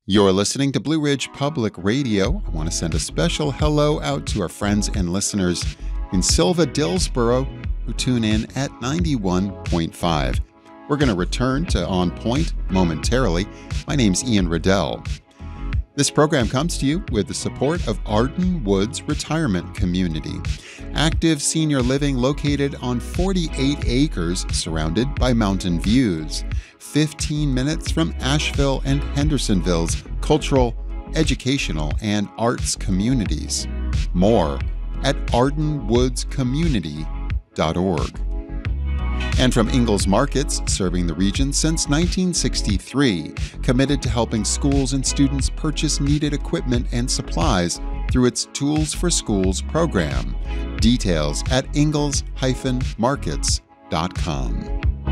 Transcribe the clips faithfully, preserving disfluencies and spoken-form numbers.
You're listening to Blue Ridge Public Radio. I want to send a special hello out to our friends and listeners in Silva, Dillsboro, who tune in at ninety-one point five. We're going to return to On Point momentarily. My name's Ian Riddell. This program comes to you with the support of Arden Woods Retirement Community. Active senior living located on forty-eight acres surrounded by mountain views. fifteen minutes from Asheville and Hendersonville's cultural, educational, and arts communities. More at arden woods community dot org. And from Ingalls Markets, serving the region since nineteen sixty-three, committed to helping schools and students purchase needed equipment and supplies through its Tools for Schools program. Details at ingalls dash markets dot com.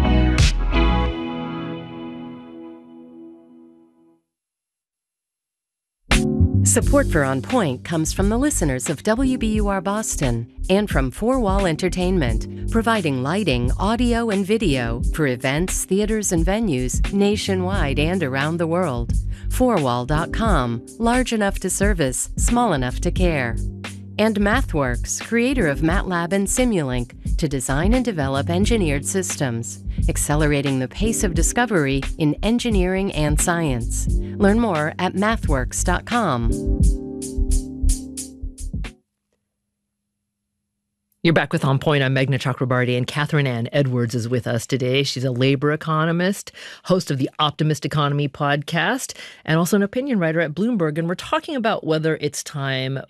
Support for On Point comes from the listeners of W B U R Boston and from Four Wall Entertainment, providing lighting, audio, and video for events, theaters, and venues nationwide and around the world. four wall dot com, large enough to service, small enough to care. And MathWorks, creator of MATLAB and Simulink, to design and develop engineered systems, accelerating the pace of discovery in engineering and science. Learn more at mathworks dot com. You're back with On Point. I'm Meghna Chakrabarty, and Catherine Ann Edwards is with us today. She's a labor economist, host of the Optimist Economy podcast, and also an opinion writer at Bloomberg. And we're talking about whether it's time